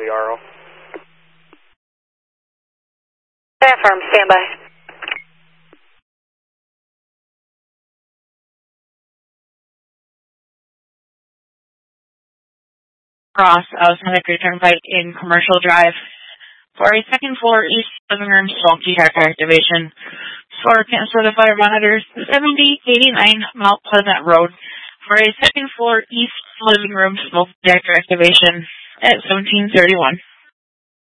the RO. Affirm, standby. Cross, Osmotic Turnpike in Commercial Drive. For a second floor east living room smoke detector activation. For cancel the fire monitors, 7089 Mount Pleasant Road. For a second floor east living room smoke detector activation at 1731.